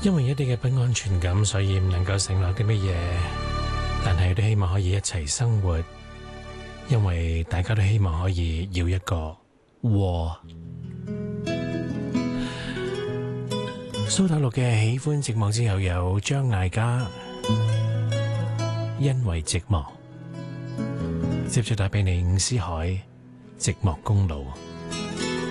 因為一啲嘅不安全感，所以唔能夠承諾啲乜嘢，但係都希望可以一齊生活，因為大家都希望可以要一個窩。蘇打綠嘅喜歡寂寞之後，有張艾嘉因為寂寞，接住帶俾你伍思凱寂寞公路。